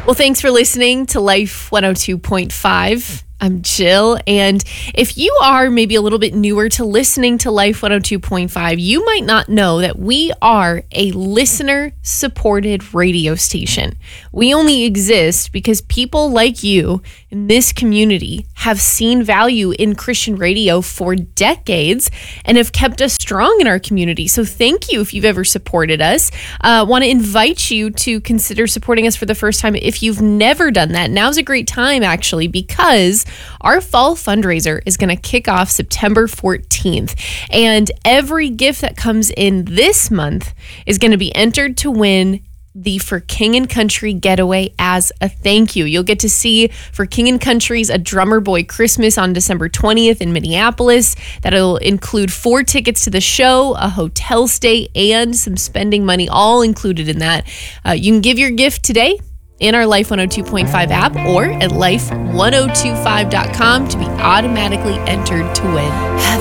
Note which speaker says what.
Speaker 1: Well, thanks for listening to Life 102.5. I'm Jill, and if you are maybe a little bit newer to listening to Life 102.5, you might not know that we are a listener-supported radio station. We only exist because people like you in this community have seen value in Christian radio for decades and have kept us strong in our community. So thank you if you've ever supported us. Want to invite you to consider supporting us for the first time. If you've never done that, now's a great time actually, because our fall fundraiser is going to kick off September 14th. And every gift that comes in this month is going to be entered to win the For King and Country getaway as a thank you. You'll get to see For King and Country's A Drummer Boy Christmas on December 20th in Minneapolis. That'll include 4 tickets to the show, a hotel stay, and some spending money, all included in that. You can give your gift today in our Life 102.5 app or at life1025.com to be automatically entered to win.